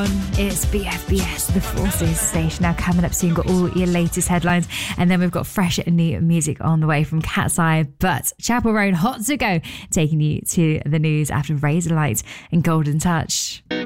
on. It's BFBS, the Forces station. Now coming up soon, got all your latest headlines, and then we've got fresh and new music on the way from Cat's Eye. But Chapel Roan, hot to go, taking you to the news after Razorlight and Golden Touch.